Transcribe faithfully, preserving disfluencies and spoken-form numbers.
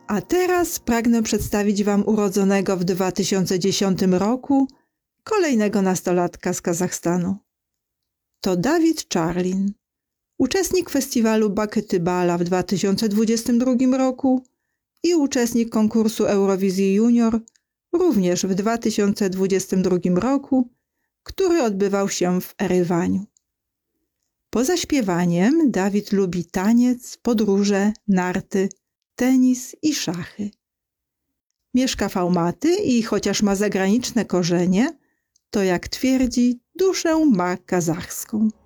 A teraz pragnę przedstawić Wam urodzonego w dwa tysiące dziesiątym roku kolejnego nastolatka z Kazachstanu. To Dawid Czarlin, uczestnik festiwalu Bakety-Bala w dwa tysiące dwudziestym drugim roku i uczestnik konkursu Eurowizji Junior również w dwa tysiące dwudziestym drugim roku, który odbywał się w Erywaniu. Poza śpiewaniem Dawid lubi taniec, podróże, narty, tenis i szachy. Mieszka w Almaty i chociaż ma zagraniczne korzenie, to jak twierdzi, duszę ma kazachską.